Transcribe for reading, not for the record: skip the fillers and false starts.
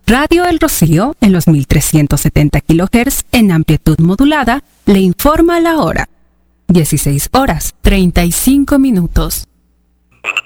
Radio El Rocío, en los 1370 kHz en amplitud modulada, le informa la hora. 16 horas, 35 minutos.